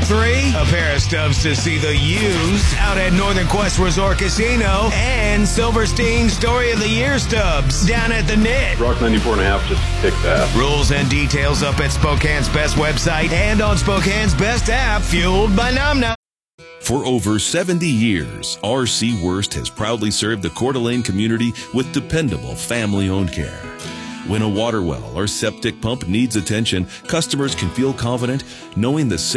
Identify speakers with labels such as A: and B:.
A: 3, a pair of stubs to see the U's out at Northern Quest Resort Casino, and Silverstein Story of the Year stubs down at the Knit.
B: Rock 94.5, just pick that.
A: Rules and details up at Spokane's Best website and on Spokane's Best app, fueled by Nom Nom.
C: For over 70 years, R.C. Wurst has proudly served the Coeur d'Alene community with dependable family-owned care. When a water well or septic pump needs attention, customers can feel confident knowing the